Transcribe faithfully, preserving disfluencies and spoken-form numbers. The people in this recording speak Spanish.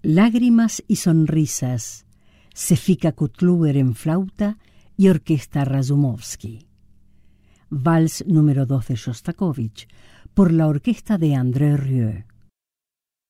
Lágrimas y sonrisas, Sefika Kutluer en flauta y orquesta Razumovsky. Vals número dos de Shostakovich, por la orquesta de André Rieu.